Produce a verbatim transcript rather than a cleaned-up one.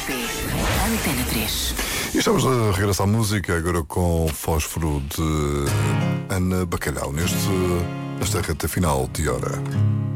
P. Antena três. E estamos a regressar à música agora com Fósforo de Ana Bacalhau neste, nesta reta final de hora.